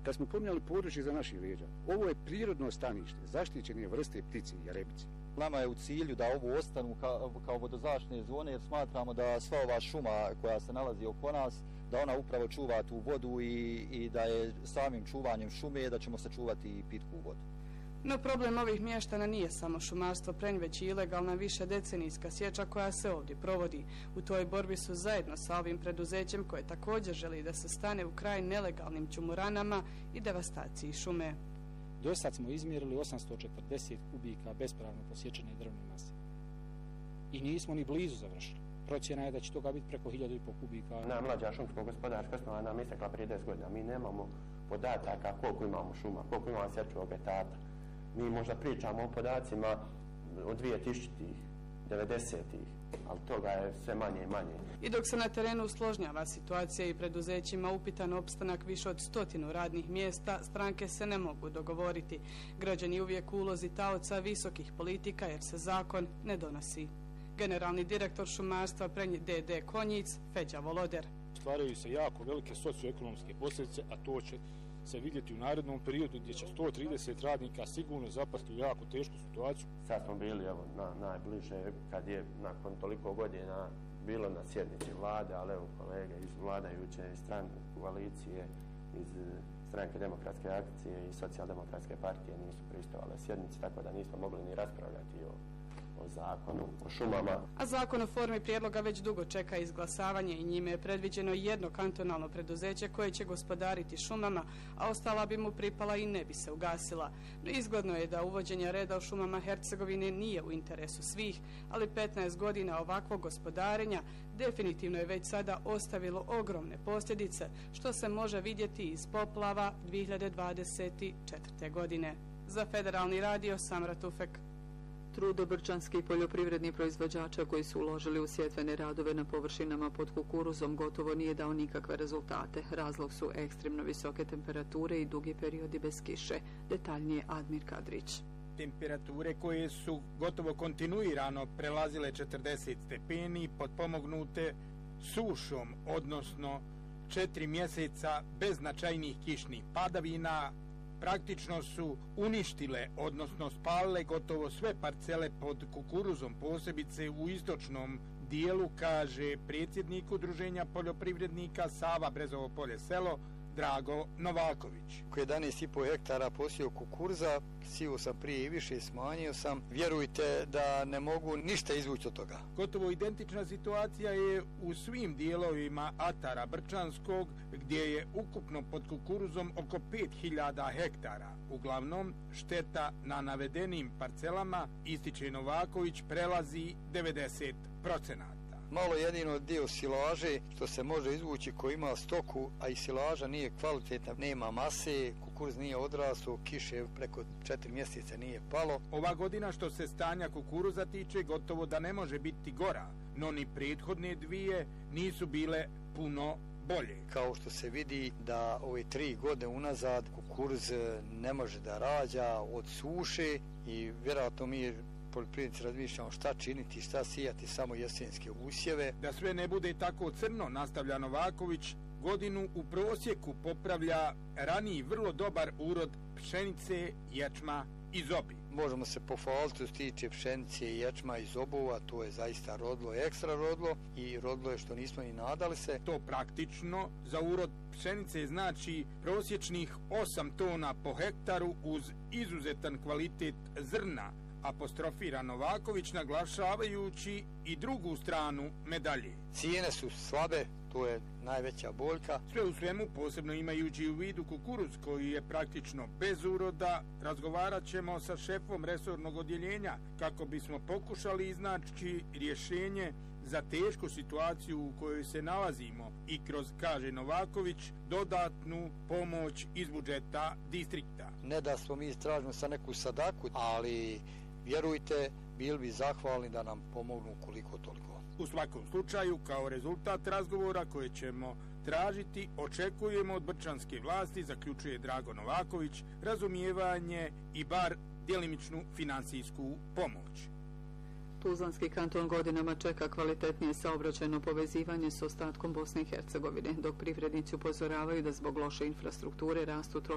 Kad smo pominjali područje za naših leđa, ovo je prirodno stanište, zaštićene vrste ptice i jarebice. Nama je u cilju da ovo ostanu kao vodozaštitne zone, jer smatramo da sva ova šuma koja se nalazi oko nas, da ona upravo čuva tu vodu i da je samim čuvanjem šume da ćemo sačuvati i pitku vodu. No problem ovih mještana nije samo šumarstvo Prenj, već i ilegalna višedecenijska sječa koja se ovdje provodi. U toj borbi su zajedno sa ovim preduzećem koje također želi da se stane u kraj nelegalnim čumuranama i devastaciji šume. Do sad smo izmjerili 840 kubika bespravno posječene drvne mase. I nismo ni blizu završili. Procjena je da će toga biti preko 1000,5 kubika. Najmlađa šumsko-gospodarska osnova nam istekla prije 10 godina. Mi nemamo podataka koliko imamo šuma, koliko imamo sječivog etata. Mi možda pričamo o podacima od 2000-ih, 90-ih, ali toga je sve manje i manje. I dok se na terenu usložnjava situacija i preduzećima upitan opstanak više od 100 radnih mjesta, stranke se ne mogu dogovoriti. Građani uvijek u ulozi taoca visokih politika jer se zakon ne donosi. Generalni direktor šumarstva Prenj D.D. Konjic, Feđa Voloder. Stvaraju se jako velike socioekonomske posljedice, a to će se vidjeti u narednom periodu gdje će 130 radnika sigurno zapasti u jako tešku situaciju. Sad smo bili najbliže kad je nakon toliko godina bilo na sjednici vlade, ali evo kolege iz vladajuće stranke koalicije, iz stranke demokratske akcije i socijaldemokratske partije nisu pristovale sjednici, tako da nismo mogli ni raspravljati o zakonu, o šumama. A zakon o formi prijedloga već dugo čeka izglasavanje i njime je predviđeno jedno kantonalno preduzeće koje će gospodariti šumama, a ostala bi mu pripala i ne bi se ugasila. No izgledno je da uvođenje reda u šumama Hercegovine nije u interesu svih, ali 15 godina ovakvog gospodarenja definitivno je već sada ostavilo ogromne posljedice, što se može vidjeti iz poplava 2024. godine. Za Federalni radio Samra Tufek. Trud brčanskih poljoprivrednih proizvođača koji su uložili u sjetvene radove na površinama pod kukuruzom gotovo nije dao nikakve rezultate. Razlog su ekstremno visoke temperature i dugi periodi bez kiše. Detaljnije Admir Kadrić. Temperature koje su gotovo kontinuirano prelazile 40 stepeni potpomognute sušom, odnosno 4 mjeseca bez značajnih kišnih padavina, praktično su uništile, odnosno spalile gotovo sve parcele pod kukuruzom, posebice u istočnom dijelu, kaže predsjednik Udruženja poljoprivrednika Sava Brezovo polje selo, Drago Novaković. 11,5 hektara posijao kukuruza, sio sam prije i više, smanjio sam. Vjerujte da ne mogu ništa izvući od toga. Gotovo identična situacija je u svim dijelovima atara Brčanskog, gdje je ukupno pod kukuruzom oko 5000 hektara. Uglavnom, šteta na navedenim parcelama, ističe Novaković, prelazi 90%. Malo jedino dio silaže što se može izvući ko ima stoku, a i silaža nije kvalitetna, nema mase, kukuruz nije odrastao, kiše preko 4 mjeseca nije palo. Ova godina što se stanja kukuruza tiče gotovo da ne može biti gora, no ni prethodne dvije nisu bile puno bolje. Kao što se vidi da ove 3 godine unazad kukuruz ne može da rađa od suše i vjerojatno mi poljoprivrednici razmišljamo šta činiti, šta sijati, samo jesenske usjeve. Da sve ne bude tako crno, nastavlja Novaković, godinu u prosjeku popravlja raniji vrlo dobar urod pšenice, ječma i zobi. Možemo se pohvaliti što se tiče pšenice, ječma i zobova, to je zaista rodlo, ekstra rodlo i rodlo je što nismo ni nadali se. To praktično za urod pšenice znači prosječnih 8 tona po hektaru uz izuzetan kvalitet zrna, apostrofira Novaković naglašavajući i drugu stranu medalje. Cijene su slabe, to je najveća boljka. Sve u svemu, posebno imajući u vidu kukuruz koji je praktično bez uroda, razgovarat ćemo sa šefom resornog odjeljenja kako bismo pokušali iznaći rješenje za tešku situaciju u kojoj se nalazimo i kroz, kaže Novaković, dodatnu pomoć iz budžeta distrikta. Ne da smo mi tražimo sa neku sadaku, ali vjerujte, bili bi zahvalni da nam pomognu koliko toliko. U svakom slučaju, kao rezultat razgovora koje ćemo tražiti, očekujemo od brčanske vlasti, zaključuje Drago Novaković, razumijevanje i bar djelimičnu finansijsku pomoć. Tuzlanski kanton godinama čeka kvalitetnije saobraćajno povezivanje s ostatkom Bosne i Hercegovine, dok privrednici upozoravaju da zbog loše infrastrukture rastu troškovi